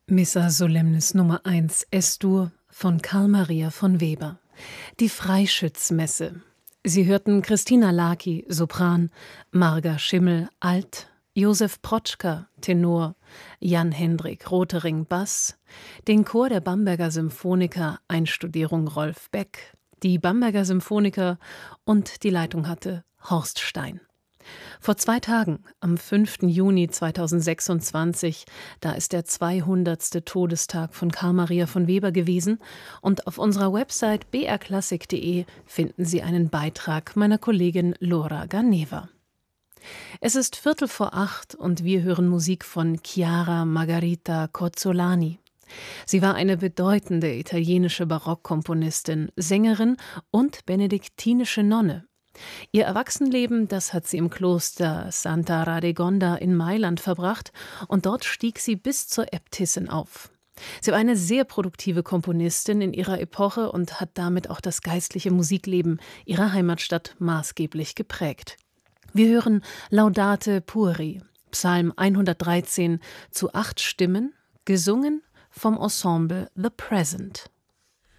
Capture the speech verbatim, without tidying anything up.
Missa Solemnis Nummer eins, Es-Dur von Karl Maria von Weber. Die Freischützmesse. Sie hörten Christina Laki, Sopran, Marga Schimmel, Alt, Josef Protschka, Tenor, Jan Hendrik Rotering, Bass, den Chor der Bamberger Symphoniker, Einstudierung Rolf Beck, die Bamberger Symphoniker und die Leitung hatte Horst Stein. Vor zwei Tagen, am fünften Juni zweitausendsechsundzwanzig, da ist der zweihundertste Todestag von Karl Maria von Weber gewesen, und auf unserer Website b r klassik punkt de finden Sie einen Beitrag meiner Kollegin Laura Ganeva. Es ist Viertel vor acht und wir hören Musik von Chiara Margherita Cozzolani. Sie war eine bedeutende italienische Barockkomponistin, Sängerin und benediktinische Nonne. Ihr Erwachsenenleben, das hat sie im Kloster Santa Radegonda in Mailand verbracht, und dort stieg sie bis zur Äbtissin auf. Sie war eine sehr produktive Komponistin in ihrer Epoche und hat damit auch das geistliche Musikleben ihrer Heimatstadt maßgeblich geprägt. Wir hören Laudate Pueri, Psalm hundertdreizehn zu acht Stimmen, gesungen vom Ensemble The Present.